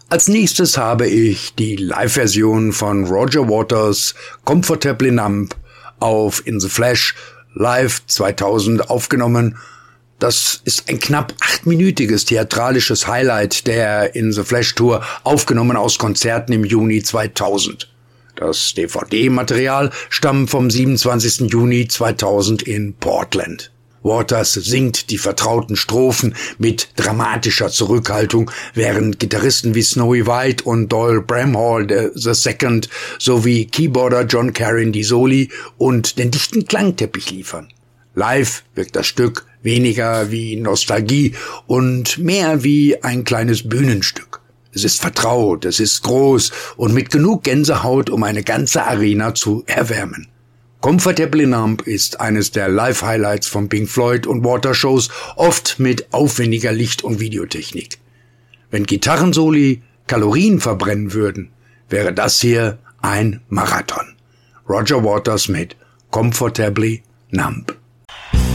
Als nächstes habe ich die Live-Version von Roger Waters' Comfortably Numb auf In the Flesh Live 2000 aufgenommen. Das ist ein knapp 8-minütiges theatralisches Highlight der In the Flesh Tour, aufgenommen aus Konzerten im Juni 2000. Das DVD-Material stammt vom 27. Juni 2000 in Portland. Waters singt die vertrauten Strophen mit dramatischer Zurückhaltung, während Gitarristen wie Snowy White und Doyle Bramhall II sowie Keyboarder John Carin die Soli und den dichten Klangteppich liefern. Live wirkt das Stück weniger wie Nostalgie und mehr wie ein kleines Bühnenstück. Es ist vertraut, es ist groß und mit genug Gänsehaut, um eine ganze Arena zu erwärmen. Comfortably Numb ist eines der Live-Highlights von Pink Floyd und Water-Shows, oft mit aufwendiger Licht- und Videotechnik. Wenn Gitarrensoli Kalorien verbrennen würden, wäre das hier ein Marathon. Roger Waters mit Comfortably Numb.